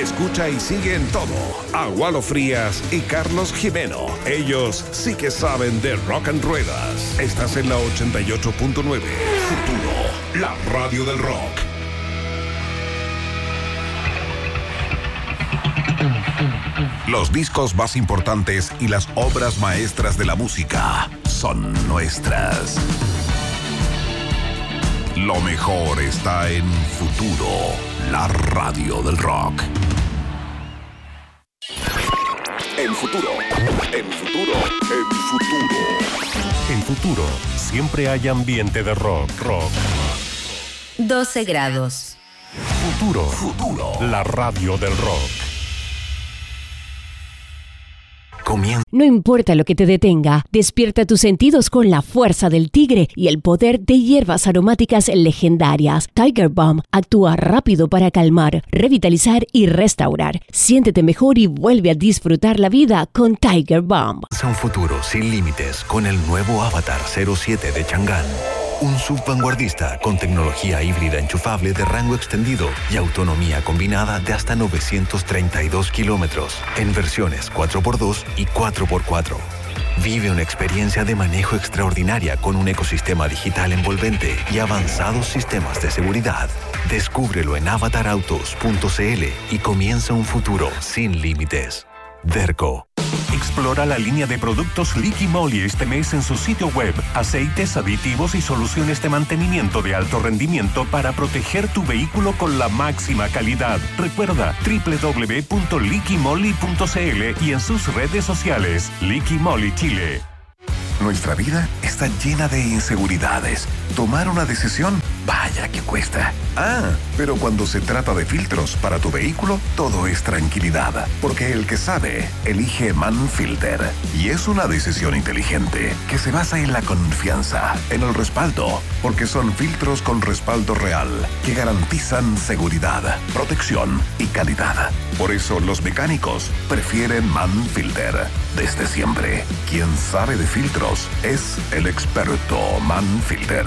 Escucha y sigue en todo a Walo Frías y Carlos Jimeno. Ellos sí que saben de rock and ruedas. Estás en la 88.9. Futuro, la radio del rock. Los discos más importantes y las obras maestras de la música son nuestras. Lo mejor está en Futuro, la radio del rock. En Futuro, en Futuro, en Futuro. En Futuro, siempre hay ambiente de rock. 12 grados. Futuro, la radio del rock. No importa lo que te detenga, despierta tus sentidos con la fuerza del tigre y el poder de hierbas aromáticas legendarias. Tiger Balm actúa rápido para calmar, revitalizar y restaurar. Siéntete mejor y vuelve a disfrutar la vida con Tiger Balm. Un futuro sin límites con el nuevo Avatar 07 de Chang'an. Un SUV vanguardista con tecnología híbrida enchufable de rango extendido y autonomía combinada de hasta 932 kilómetros en versiones 4x2 y 4x4. Vive una experiencia de manejo extraordinaria con un ecosistema digital envolvente y avanzados sistemas de seguridad. Descúbrelo en avatarautos.cl y comienza un futuro sin límites. Derco. Explora la línea de productos Liqui Moly este mes en su sitio web. Aceites, aditivos y soluciones de mantenimiento de alto rendimiento para proteger tu vehículo con la máxima calidad. Recuerda www.liquimoly.cl y en sus redes sociales. Liqui Moly Chile. Nuestra vida está llena de inseguridades. Tomar una decisión, vaya que cuesta. Pero cuando se trata de filtros para tu vehículo, todo es tranquilidad. Porque el que sabe, elige Manfilter. Y es una decisión inteligente que se basa en la confianza, en el respaldo. Porque son filtros con respaldo real que garantizan seguridad, protección y calidad. Por eso los mecánicos prefieren Manfilter. Desde siempre, quien sabe de filtros es el experto Manfilter.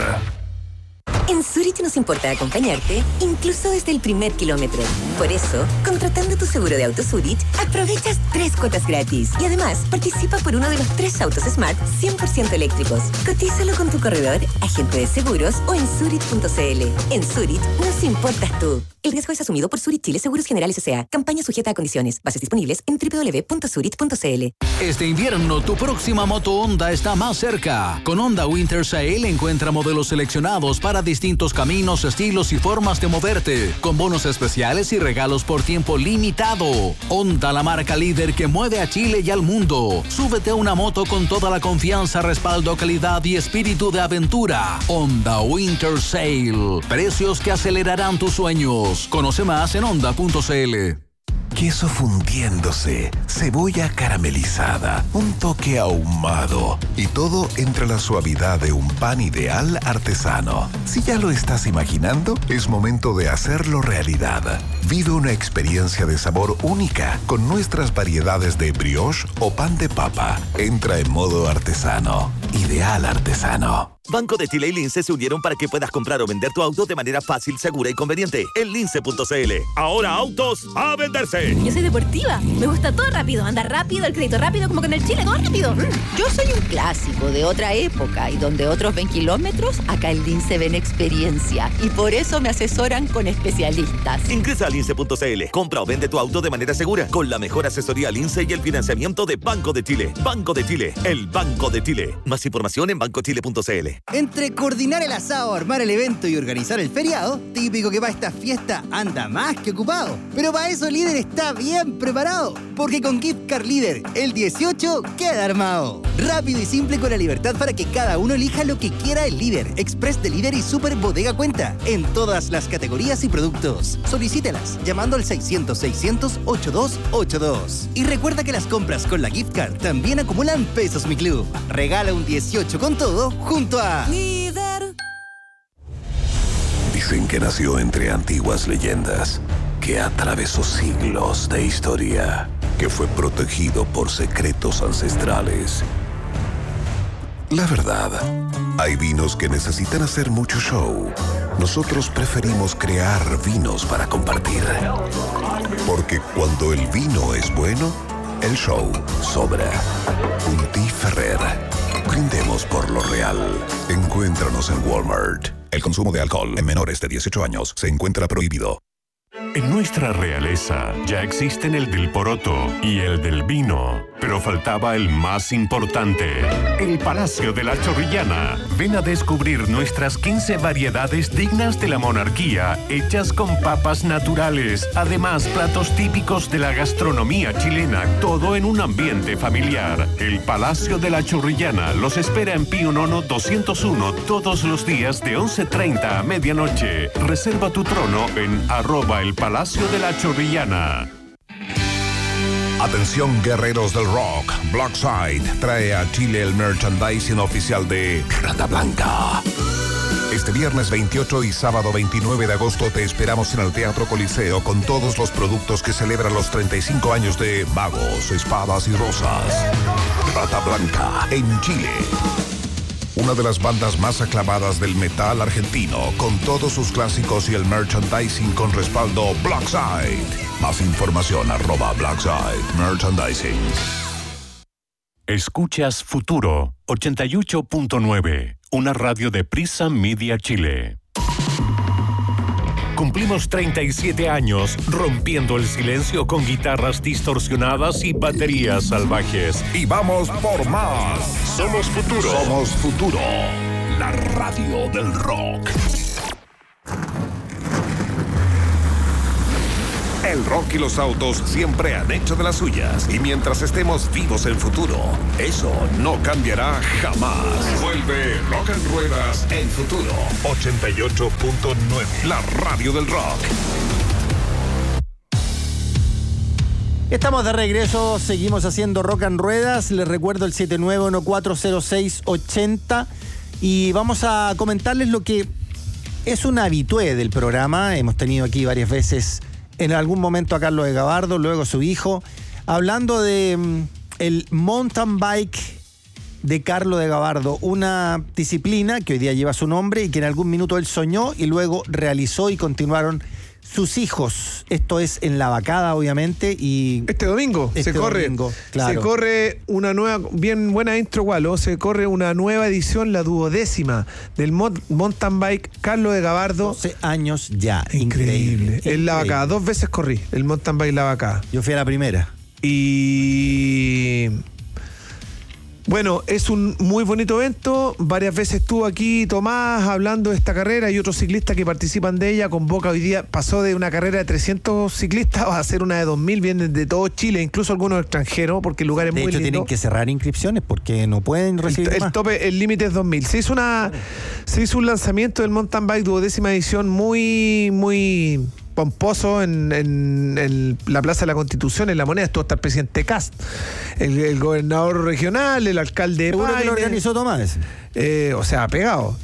En Zurich nos importa acompañarte, incluso desde el primer kilómetro. Por eso, contratando tu seguro de auto Zurich, aprovechas 3 cuotas gratis. Y además, participa por uno de los 3 autos Smart 100% eléctricos. Cotízalo con tu corredor, agente de seguros o en Zurich.cl. En Zurich, nos importas tú. El riesgo es asumido por Zurich Chile Seguros Generales S.A. Campaña sujeta a condiciones. Bases disponibles en www.zurich.cl. Este invierno, tu próxima moto Honda está más cerca. Con Honda Winter Sale encuentra modelos seleccionados para distintos caminos, estilos y formas de moverte, con bonos especiales y regalos por tiempo limitado. Honda, la marca líder que mueve a Chile y al mundo. Súbete a una moto con toda la confianza, respaldo, calidad y espíritu de aventura. Honda Winter Sale. Precios que acelerarán tus sueños. Conoce más en honda.cl. Queso fundiéndose, cebolla caramelizada, un toque ahumado y todo entre la suavidad de un pan ideal artesano. Si ya lo estás imaginando, es momento de hacerlo realidad. Vive una experiencia de sabor única con nuestras variedades de brioche o pan de papa. Entra en modo artesano. Ideal artesano. Banco de Chile y Lince se unieron para que puedas comprar o vender tu auto de manera fácil, segura y conveniente en lince.cl. Ahora autos a venderse. Yo soy deportiva, me gusta todo rápido, andar rápido, el crédito rápido, como con el Chile, todo rápido. Yo soy un clásico de otra época y donde otros ven kilómetros, acá en Lince ven experiencia y por eso me asesoran con especialistas. Ingresa a lince.cl, compra o vende tu auto de manera segura con la mejor asesoría Lince y el financiamiento de Banco de Chile. Banco de Chile, el Banco de Chile. Más información en bancochile.cl. Entre coordinar el asado, armar el evento y organizar el feriado, típico que para esta fiesta anda más que ocupado. Pero para eso Líder está bien preparado, porque con Gift Card Líder, el 18 queda armado. Rápido y simple con la libertad para que cada uno elija lo que quiera el Líder, Express de Líder y Super Bodega Cuenta, en todas las categorías y productos. Solicítelas llamando al 600-600-8282. Y recuerda que las compras con la Gift Card también acumulan pesos Mi Club. Regala un 18 con todo junto a Líder. Dicen que nació entre antiguas leyendas, que atravesó siglos de historia, que fue protegido por secretos ancestrales. La verdad, hay vinos que necesitan hacer mucho show Nosotros preferimos crear vinos para compartir. Porque cuando el vino es bueno, el show sobra. Unti Ferrer. Brindemos por lo real. Encuéntranos en Walmart. El consumo de alcohol en menores de 18 años se encuentra prohibido. En nuestra realeza ya existen el del poroto y el del vino, pero faltaba el más importante, el Palacio de la Chorrillana. Ven a descubrir nuestras 15 variedades dignas de la monarquía, hechas con papas naturales. Además, platos típicos de la gastronomía chilena, todo en un ambiente familiar. El Palacio de la Chorrillana los espera en Pío Nono 201 todos los días de 11:30 a medianoche. Reserva tu trono en @el Palacio de la Chorrillana. Atención guerreros del rock, Blockside trae a Chile el merchandising oficial de Rata Blanca. Este viernes 28 y sábado 29 de agosto te esperamos en el Teatro Coliseo con todos los productos que celebran los 35 años de Magos, Espadas y Rosas. Rata Blanca en Chile. Una de las bandas más aclamadas del metal argentino, con todos sus clásicos y el merchandising con respaldo Blockside. Más información @Blockside Merchandising. Escuchas Futuro 88.9, una radio de Prisa Media Chile. Cumplimos 37 años rompiendo el silencio con guitarras distorsionadas y baterías salvajes. Y vamos por más. Somos Futuro. Somos Futuro, la radio del rock. El rock y los autos siempre han hecho de las suyas. Y mientras estemos vivos en Futuro, eso no cambiará jamás. Vuelve Rock en Ruedas en Futuro 88.9, la radio del rock. Estamos de regreso, seguimos haciendo Rock en Ruedas. Les recuerdo el 79140680 y vamos a comentarles lo que es un habitué del programa. Hemos tenido aquí varias veces en algún momento a Carlos de Gabardo, luego su hijo, hablando de el mountain bike de Carlos de Gabardo, una disciplina que hoy día lleva su nombre y que en algún minuto él soñó y luego realizó y continuaron sus hijos. Esto es en La Vacada, obviamente, y este domingo se corre, claro. Se corre una nueva, bien buena intro, Gualo, se corre una nueva edición, la 12ª del mountain bike Carlos de Gabardo. 12 años ya, increíble. En La Vacada, 2 veces corrí el mountain bike La Vacada. Yo fui a la primera. Y bueno, es un muy bonito evento. Varias veces estuvo aquí Tomás hablando de esta carrera y otros ciclistas que participan de ella. Convoca hoy día, pasó de una carrera de 300 ciclistas a hacer una de 2000, vienen de todo Chile, incluso algunos extranjeros, porque el lugar es muy lindo. De hecho, tienen que cerrar inscripciones porque no pueden recibir más. El límite es 2000. Se hizo un lanzamiento del mountain bike 12ª edición muy pomposo en la Plaza de la Constitución, en La Moneda. Estuvo hasta el presidente Kast, el gobernador regional, el alcalde de Seguro Paine. que lo organizó Tomás. O sea, pegado.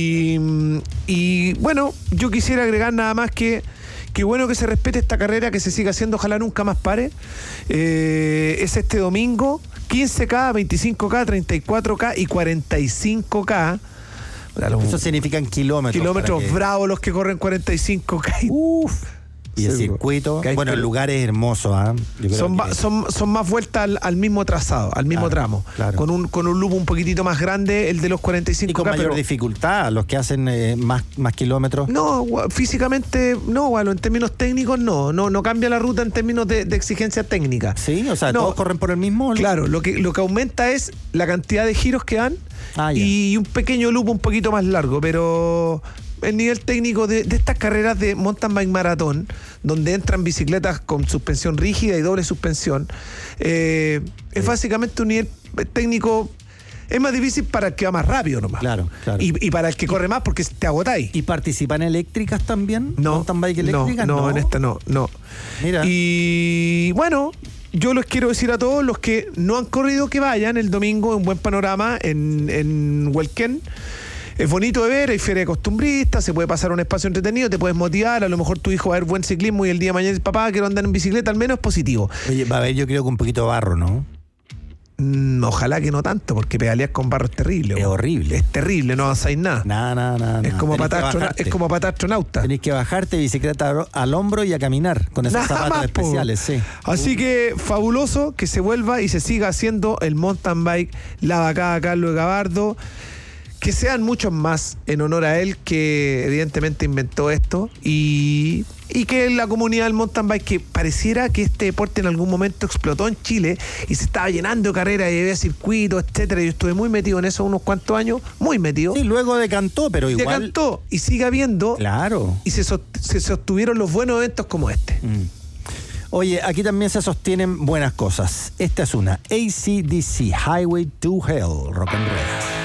y bueno, yo quisiera agregar nada más que bueno que se respete esta carrera, que se siga haciendo, ojalá nunca más pare. Es este domingo, 15K, 25K, 34K y 45K. Eso significan kilómetros. Kilómetros bravos los que corren 45K. Uf. Y el circuito, bueno, el lugar es hermoso, ¿eh? Son más vueltas al mismo trazado, al mismo tramo. Claro. Con un loop un poquitito más grande, el de los 45K. Y con mayor dificultad, los que hacen más kilómetros. No, físicamente, no, Gualo, en términos técnicos no cambia la ruta en términos de exigencia técnica. Sí, o sea, todos corren por el mismo. Claro, lo que aumenta es la cantidad de giros que dan y un pequeño loop un poquito más largo, pero el nivel técnico de estas carreras de mountain bike maratón, donde entran bicicletas con suspensión rígida y doble suspensión, es básicamente un nivel técnico. Es más difícil para el que va más rápido nomás. Claro. Y para el que corre más, porque te agotáis. ¿Y participan eléctricas también? No. ¿Mountain bike eléctricas? No, en esta no. Mira. Y bueno, yo les quiero decir a todos los que no han corrido que vayan el domingo, en buen panorama, en Huelquén. Es bonito de ver, hay feria de costumbristas, se puede pasar un espacio entretenido, te puedes motivar, a lo mejor tu hijo va a ver buen ciclismo y el día de mañana dice, papá, quiero andar en bicicleta, al menos es positivo. Oye, va a haber, yo creo que un poquito de barro, ¿no? Ojalá que no tanto, porque pedalear con barro es terrible. Es horrible. Es terrible, no avanzáis nada. Nada. Es como para astronauta. Tenés que bajarte bicicleta al hombro y a caminar con esos zapatos más, especiales. Sí. Así que fabuloso que se vuelva y se siga haciendo el mountain bike, la vacada Carlos Gabardo. Que sean muchos más en honor a él, que evidentemente inventó esto, y que la comunidad del mountain bike, que pareciera que este deporte en algún momento explotó en Chile y se estaba llenando de carreras y había circuitos, etcétera. Yo estuve muy metido en eso unos cuantos años, muy metido. Sí, luego decantó, pero igual. Decantó y sigue habiendo. Claro. Y se sostuvieron los buenos eventos como este. Oye, aquí también se sostienen buenas cosas. Esta es una AC/DC, Highway to Hell, rock and roll.